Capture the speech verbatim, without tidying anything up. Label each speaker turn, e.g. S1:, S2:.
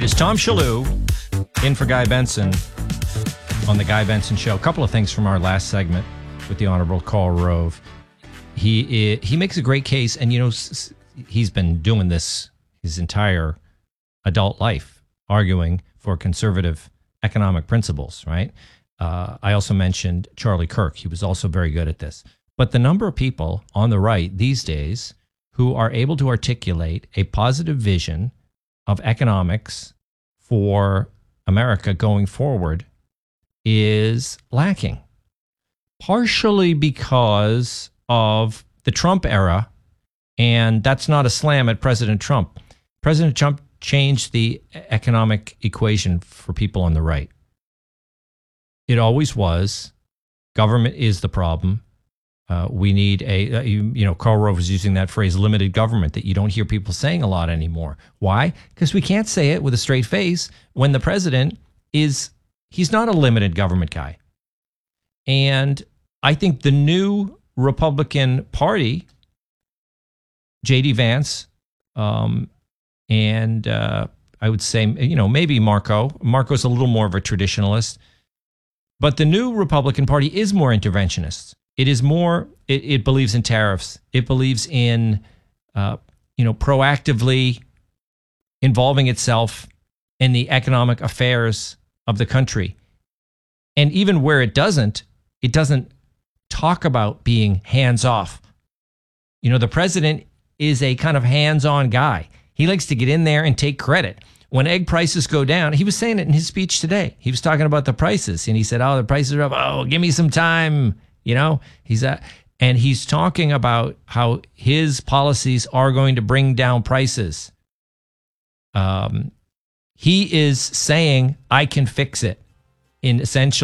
S1: is Tom Shalhoub in for Guy Benson on the Guy Benson Show. A couple of things from our last segment with the Honorable Karl Rove. He he makes a great case, and you know he's been doing this his entire adult life, arguing for conservative economic principles, right? Uh, I also mentioned Charlie Kirk. He was also very good at this. But the number of people on the right these days who are able to articulate a positive vision of economics for America going forward is lacking, partially because of the Trump era, and that's not a slam at President Trump. President Trump changed the economic equation for people on the right. It always was, government is the problem. Uh, we need a, uh, you, you know, Karl Rove was using that phrase, limited government, that you don't hear people saying a lot anymore. Why? Because we can't say it with a straight face when the president is, he's not a limited government guy. And I think the new Republican Party, J D Vance, um, and uh, I would say, you know, maybe Marco. Marco's a little more of a traditionalist. But the new Republican Party is more interventionist. It is more, it, it believes in tariffs. It believes in, uh, you know, proactively involving itself in the economic affairs of the country. And even where it doesn't, it doesn't talk about being hands-off. You know, the president is a kind of hands-on guy. He likes to get in there and take credit. When egg prices go down, he was saying it in his speech today. He was talking about the prices, and he said, oh, the prices are up. Oh, give me some time. You know, he's uh, and he's talking about how his policies are going to bring down prices. Um, he is saying, I can fix it in essential.